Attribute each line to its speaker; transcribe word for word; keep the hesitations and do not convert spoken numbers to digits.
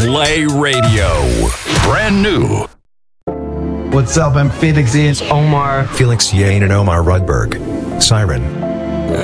Speaker 1: Play Radio. Brand new.
Speaker 2: What's up? I'm Felix Yates.
Speaker 3: Omar.
Speaker 4: Felix Yane and Omar Rudberg. Siren.